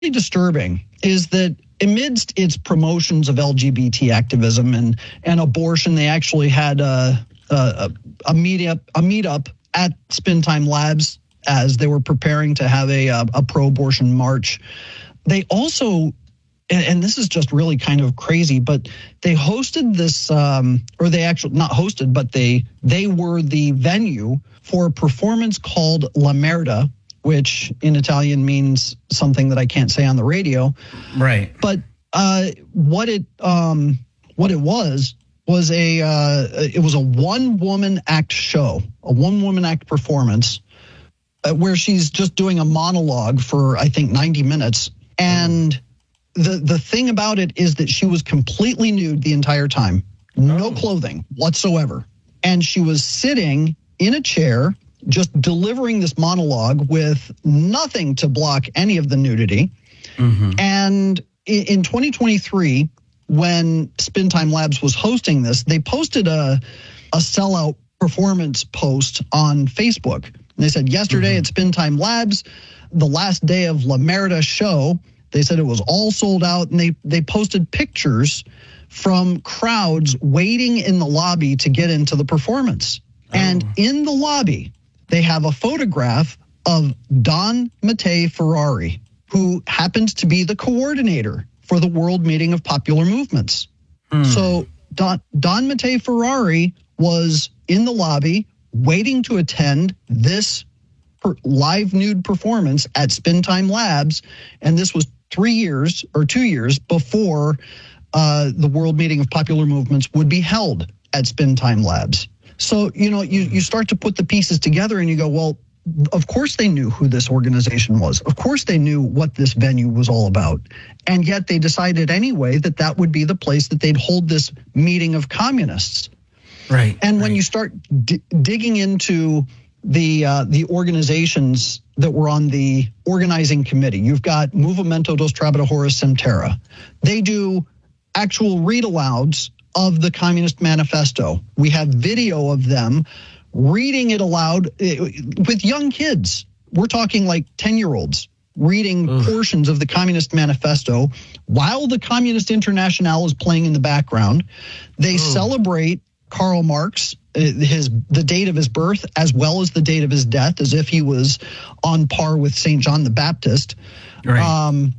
disturbing is that amidst its promotions of LGBT activism and abortion, they actually had a meetup at Spend Time Labs as they were preparing to have a pro-abortion march. They also, and this is just really kind of crazy, but they hosted this, or they actually not hosted, but they were the venue for a performance called La Merda, which in Italian means something that I can't say on the radio. Right. But what it was a one-woman act show, a one-woman act performance, where she's just doing a monologue for, I think, 90 minutes. And the thing about it is that she was completely nude the entire time, no clothing whatsoever. And she was sitting in a chair, just delivering this monologue with nothing to block any of the nudity. Mm-hmm. And in 2023, when Spend Time Labs was hosting this, they posted a sellout performance post on Facebook. And they said, yesterday at Spend Time Labs, the last day of La Merda show, they said it was all sold out, and they posted pictures from crowds waiting in the lobby to get into the performance. And in the lobby, they have a photograph of Don Mattei Ferrari, who happens to be the coordinator for the World Meeting of Popular Movements. So Don Mattei Ferrari was in the lobby waiting to attend this live nude performance at Spend Time Labs, and this was 2 years before the World Meeting of Popular Movements would be held at Spend Time Labs. So, you start to put the pieces together and you go, well, of course they knew who this organization was. Of course they knew what this venue was all about. And yet they decided anyway that would be the place that they'd hold this meeting of communists. Right. And when you start digging into the organizations that were on the organizing committee, you've got Movimento dos Trabalhadores Sem Terra. They do actual read-alouds of the Communist Manifesto. We have video of them reading it aloud with young kids. We're talking like 10-year-olds reading portions of the Communist Manifesto while the Communist Internationale is playing in the background. They celebrate Karl Marx, the date of his birth, as well as the date of his death, as if he was on par with St. John the Baptist. Right.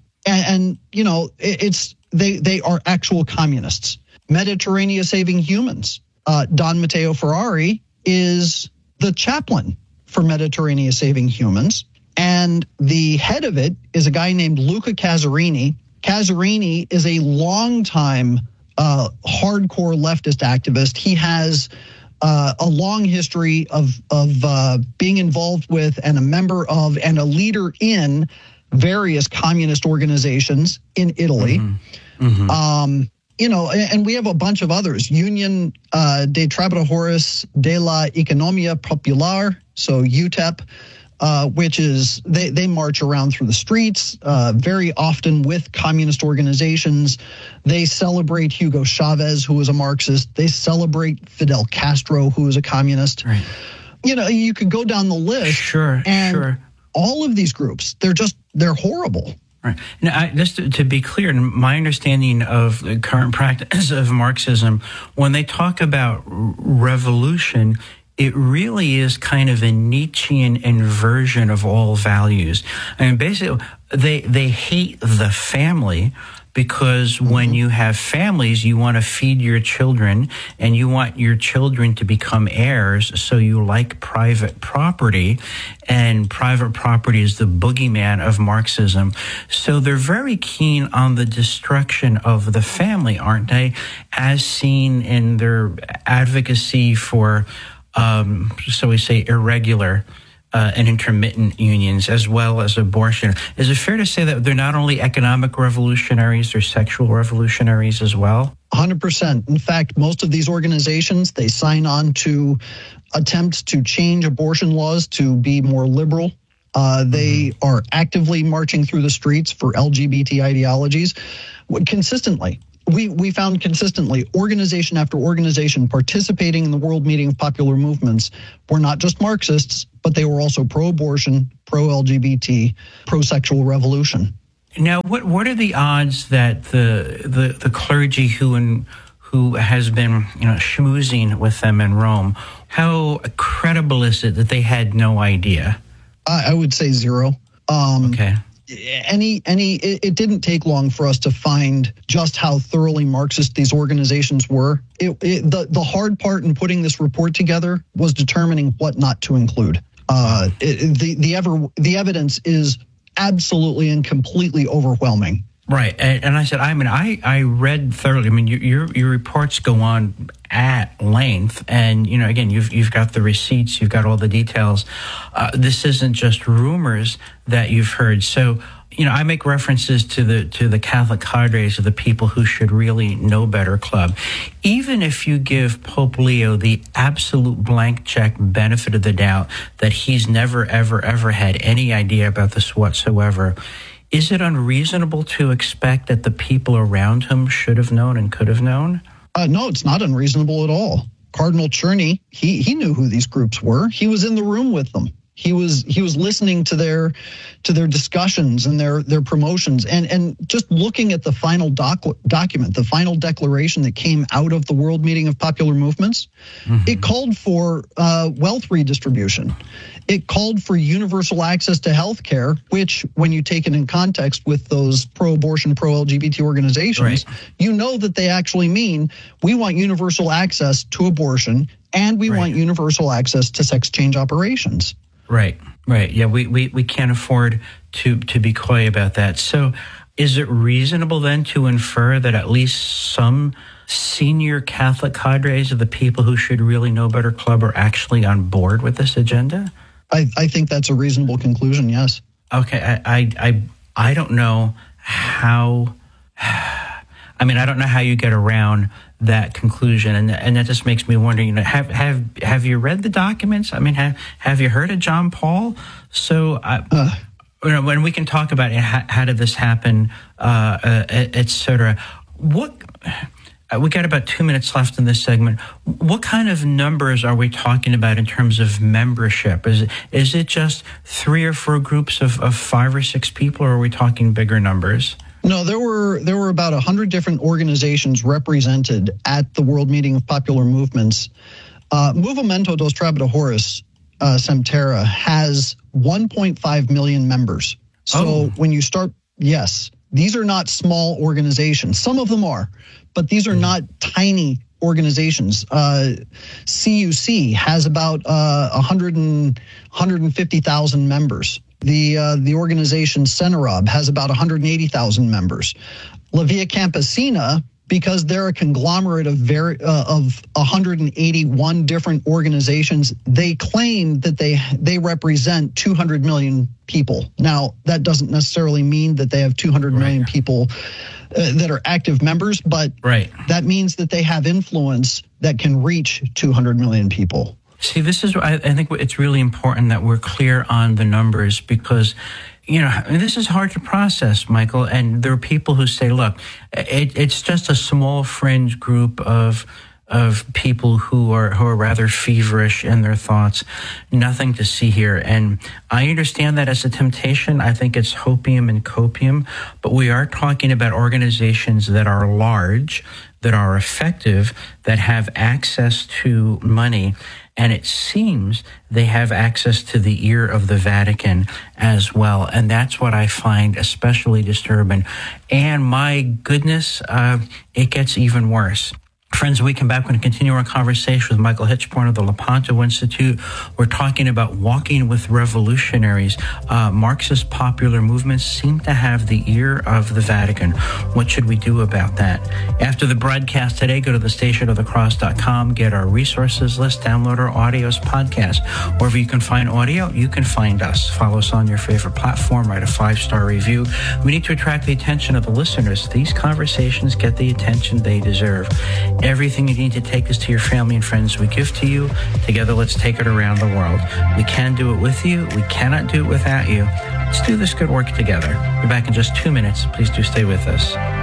They are actual communists. Mediterranean Saving Humans. Don Mattei Ferrari is the chaplain for Mediterranean Saving Humans. And the head of it is a guy named Luca Casarini. Casarini is a longtime hardcore leftist activist. He has a long history of being involved with and a member of and a leader in various communist organizations in Italy. And we have a bunch of others. Union de Trabajadores de la Economía Popular, so UTEP, which is they march around through the streets very often with communist organizations. They celebrate Hugo Chavez, who was a Marxist. They celebrate Fidel Castro, who was a communist. Right. You could go down the list. Sure. All of these groups, they're horrible. Right. Now, just to be clear, my understanding of the current practice of Marxism, when they talk about revolution, it really is kind of a Nietzschean inversion of all values. I mean, basically, they hate the family because when you have families, you want to feed your children and you want your children to become heirs. So you like private property, and private property is the boogeyman of Marxism. So they're very keen on the destruction of the family, aren't they? As seen in their advocacy for, so we say, irregular and intermittent unions, as well as abortion. Is it fair to say that they're not only economic revolutionaries, they're sexual revolutionaries as well? 100%. In fact, most of these organizations, they sign on to attempts to change abortion laws to be more liberal. They are actively marching through the streets for LGBT ideologies consistently. We found consistently, organization after organization participating in the World Meeting of Popular Movements were not just Marxists, but they were also pro-abortion, pro-LGBT, pro-sexual revolution. Now, what are the odds that the clergy who has been schmoozing with them in Rome, how credible is it that they had no idea? I would say zero. Okay. It didn't take long for us to find just how thoroughly Marxist these organizations were. The hard part in putting this report together was determining what not to include. The evidence is absolutely and completely overwhelming. Right, and I read thoroughly. I mean, your reports go on at length, and again, you've got the receipts, you've got all the details. This isn't just rumors that you've heard. So, I make references to the Catholic cadres of the people who should really know better club. Even if you give Pope Leo the absolute blank check benefit of the doubt that he's never, ever, ever had any idea about this whatsoever, is it unreasonable to expect that the people around him should have known and could have known? No, it's not unreasonable at all. Cardinal Czerny, he knew who these groups were. He was in the room with them. He was listening to their discussions and their promotions, and just looking at the final document, the final declaration that came out of the World Meeting of Popular Movements. Mm-hmm. It called for wealth redistribution. It called for universal access to health care, which, when you take it in context with those pro-abortion, pro-LGBT organizations, right, you know that they actually mean we want universal access to abortion and we want universal access to sex change operations. Right. Yeah, we can't afford to be coy about that. So is it reasonable then to infer that at least some senior Catholic cadres of the people who should really know better club are actually on board with this agenda? I think that's a reasonable conclusion, yes. Okay, I don't know how. I mean, I don't know how you get around that conclusion, and that just makes me wonder. Have you read the documents? I mean, have you heard of John Paul? So, when we can talk about how did this happen, et cetera. We got about 2 minutes left in this segment. What kind of numbers are we talking about in terms of membership? Is it just 3 or 4 groups of 5 or 6 people, or are we talking bigger numbers? No, there were about 100 different organizations represented at the World Meeting of Popular Movements. Movimento dos Trabalhadores Sem-Terra has 1.5 million members. So when you start, yes, these are not small organizations. Some of them are, but these are not tiny organizations. CUC has about 150,000 members. The organization Cenarob has about 180,000 members. La Via Campesina, because they're a conglomerate of 181 different organizations, they claim that they represent 200 million people. Now, that doesn't necessarily mean that they have 200 million people that are active members, but that means that they have influence that can reach 200 million people. See, this is, I think it's really important that we're clear on the numbers, because, this is hard to process, Michael. And there are people who say, look, it's just a small fringe group of people who are rather feverish in their thoughts. Nothing to see here. And I understand that as a temptation. I think it's hopium and copium. But we are talking about organizations that are large, that are effective, that have access to money. And it seems they have access to the ear of the Vatican as well. And that's what I find especially disturbing. And my goodness, it gets even worse. Friends, when we come back, we're going to continue our conversation with Michael Hichborn of the Lepanto Institute. We're talking about walking with revolutionaries. Marxist popular movements seem to have the ear of the Vatican. What should we do about that? After the broadcast today, go to thestationofthecross.com, get our resources list, download our audios podcast. Wherever you can find audio, you can find us. Follow us on your favorite platform, write a 5-star review. We need to attract the attention of the listeners. These conversations get the attention they deserve. Everything you need to take this to your family and friends, we give to you. Together, let's take it around the world. We can do it with you. We cannot do it without you. Let's do this good work together. We're back in just 2 minutes. Please do stay with us.